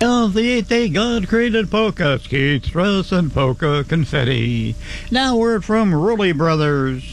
The 8th day God created polka skates, stress, and polka confetti. Now word from Rulli Brothers.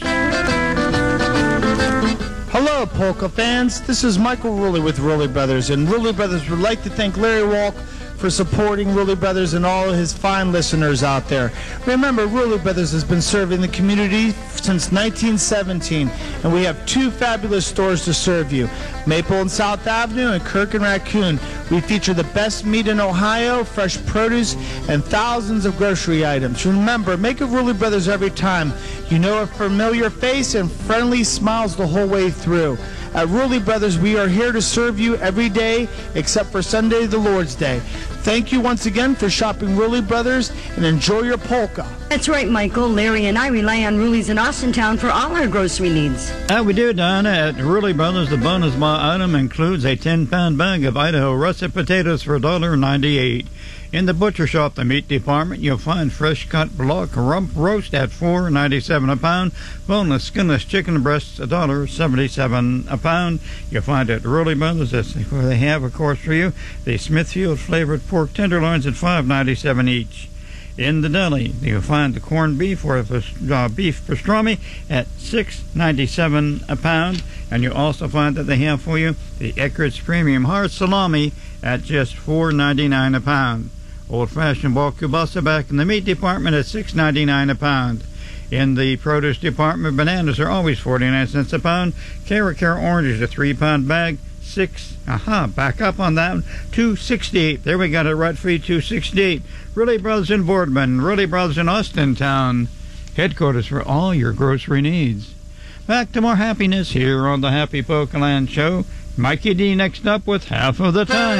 Hello, polka fans. This is Michael Rulli with Rulli Brothers, and Rulli Brothers would like to thank Larry Walk for supporting Rulli Brothers and all of his fine listeners out there. Remember, Rulli Brothers has been serving the community since 1917, and we have two fabulous stores to serve you, Maple and South Avenue and Kirk and Raccoon. We feature the best meat in Ohio, fresh produce, and thousands of grocery items. Remember, make a Rulli Brothers every time. You know a familiar face and friendly smiles the whole way through. At Rulli Brothers, we are here to serve you every day except for Sunday, the Lord's Day. Thank you once again for shopping Rulli Brothers, and enjoy your polka. That's right, Michael. Larry and I rely on Rulli's in Austintown for all our grocery needs. How we do, Donna. At Rulli Brothers, the bonus buy item includes a 10-pound bag of Idaho russet potatoes for $1.98. In the butcher shop, the meat department, you'll find fresh-cut block rump roast at $4.97 a pound. Boneless, skinless chicken breasts, $1.77 a pound. You'll find at Rulli Brothers, that's where they have, of course, for you, the Smithfield-flavored pork tenderloins at $5.97 each. In the deli, you'll find the corned beef or beef pastrami at $6.97 a pound. And you'll also find that they have for you the Eckert's Premium Hard Salami at just $4.99 a pound. Old-fashioned ball kielbasa back in the meat department at $6.99 a pound. In the produce department, bananas are always 49 cents a pound. Carrot oranges, a 3-pound bag, back up on that one, $2.68. There, we got it right for you, $2.68. Rulli Brothers in Boardman, Rulli Brothers in Austintown, headquarters for all your grocery needs. Back to more happiness here on the Happy Polka Land Show. Mikey D next up with Half of the Time.